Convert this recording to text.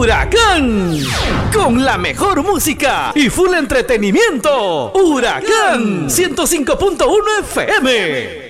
Huracán, con la mejor música y full entretenimiento. Huracán 105.1 FM.